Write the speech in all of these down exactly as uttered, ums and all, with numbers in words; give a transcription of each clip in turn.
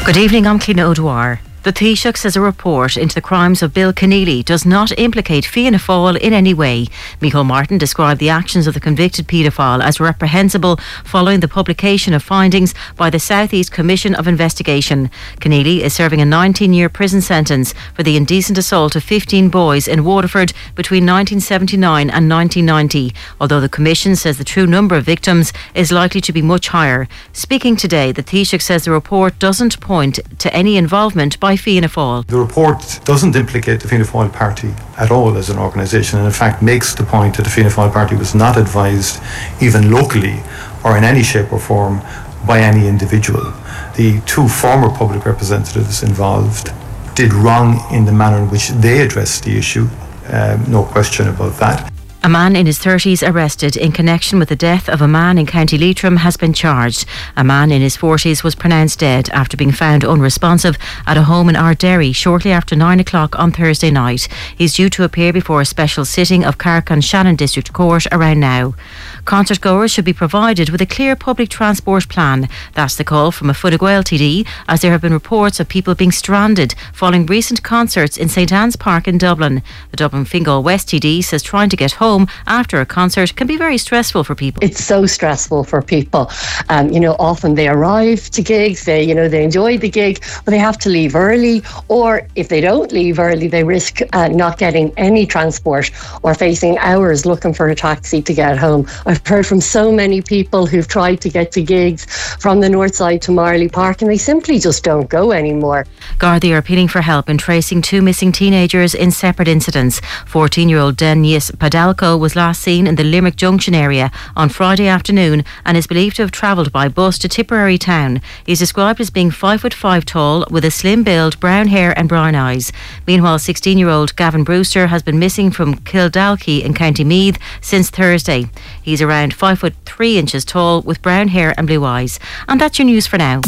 Good evening, I'm Cliona O'Dwyer. The Taoiseach says a report into the crimes of Bill Keneally does not implicate Fianna Fáil in any way. Micheál Martin described the actions of the convicted paedophile as reprehensible following the publication of findings by the South East Commission of Investigation. Keneally is serving a nineteen-year prison sentence for the indecent assault of fifteen boys in Waterford between nineteen seventy-nine and nineteen ninety, although the Commission says the true number of victims is likely to be much higher. Speaking today, the Taoiseach says the report doesn't point to any involvement by Fianna Fáil. The report doesn't implicate the Fianna Fáil party at all as an organisation, and in fact makes the point that the Fianna Fáil party was not advised, even locally or in any shape or form, by any individual. The two former public representatives involved did wrong in the manner in which they addressed the issue, um, no question about that. A man in his thirties arrested in connection with the death of a man in County Leitrim has been charged. A man in his forties was pronounced dead after being found unresponsive at a home in Ardderry shortly after nine o'clock on Thursday night. He's due to appear before a special sitting of Carrick Shannon District Court around now. Concert goers should be provided with a clear public transport plan. That's the call from a Fine Gael T D, as there have been reports of people being stranded following recent concerts in St Anne's Park in Dublin. The Dublin Fingal West T D says trying to get home after a concert can be very stressful for people. It's so stressful for people. Um, you know, often they arrive to gigs, they, you know, they enjoy the gig, but they have to leave early, or if they don't leave early, they risk uh, not getting any transport or facing hours looking for a taxi to get home. I've heard from so many people who've tried to get to gigs from the north side to Marley Park, and they simply just don't go anymore. Gardaí are appealing for help in tracing two missing teenagers in separate incidents. fourteen-year-old Denis Padalco was last seen in the Limerick Junction area on Friday afternoon and is believed to have travelled by bus to Tipperary town. He's described as being five foot five tall with a slim build, brown hair and brown eyes. Meanwhile, sixteen-year-old Gavin Brewster has been missing from Kildalkey in County Meath since Thursday. He's around five foot three inches tall with brown hair and blue eyes. And that's your news for now.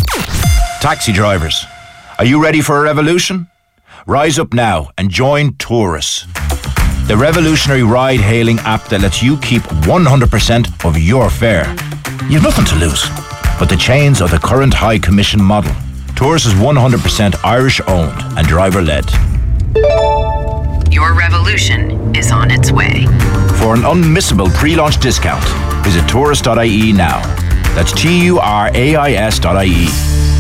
Taxi drivers, are you ready for a revolution? Rise up now and join Taurus, the revolutionary ride-hailing app that lets you keep one hundred percent of your fare. You've nothing to lose but the chains of the current high commission model. Taurus is one hundred percent Irish-owned and driver-led. Your revolution is on its way. For an unmissable pre-launch discount, visit taurus dot I E now. That's T U R A I S dot I E.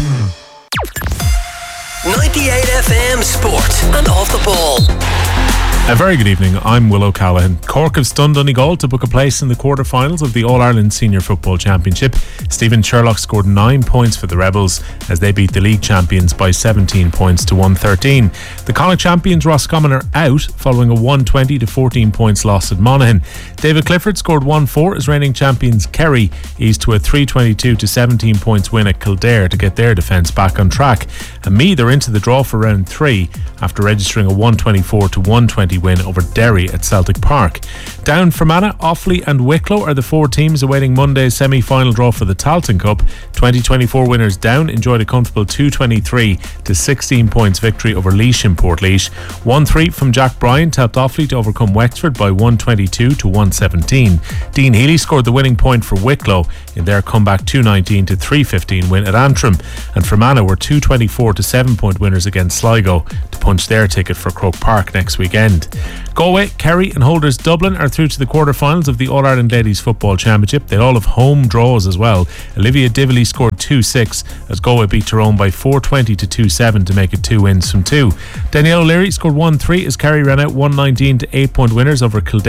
ninety-eight F M Sport and Off the Ball. A very good evening, I'm Will O'Callaghan. Cork have stunned Donegal to book a place in the quarter-finals of the All-Ireland Senior Football Championship. Stephen Sherlock scored nine points for the Rebels as they beat the league champions by seventeen points to one thirteen. The Connacht champions Roscommon are out following a one twenty to fourteen points loss at Monaghan. David Clifford scored one four as reigning champions Kerry eased to a three twenty-two to seventeen points win at Kildare to get their defence back on track. And Meath are into the draw for round three after registering a one twenty-four to one twenty win over Derry at Celtic Park. Down Fermanagh, Offaly and Wicklow are the four teams awaiting Monday's semi-final draw for the Tailteann Cup. twenty twenty-four winners Down enjoyed a comfortable two twenty-three to sixteen points victory over Laois in Portlaoise. one three from Jack Bryant helped Offaly to overcome Wexford by one twenty-two to one seventeen. Dean Healy scored the winning point for Wicklow in their comeback two nineteen to three fifteen win at Antrim, and Fermanagh were two twenty-four to seven point winners against Sligo to punch their ticket for Croke Park next weekend. Galway, Kerry and holders Dublin are through to the quarter-finals of the All-Ireland Ladies Football Championship. They'll all have home draws as well. Olivia Dively scored two six as Galway beat Tyrone by four twenty to two seven to make it two wins from two. Danielle O'Leary scored one three as Kerry ran out one nineteen to eight point winners over Kildare.